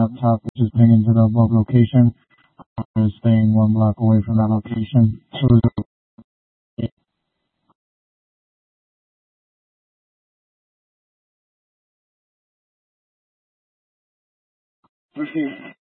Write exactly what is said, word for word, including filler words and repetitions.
laptop, which is pinging to the above location. Is staying one block away from that location. Proceed.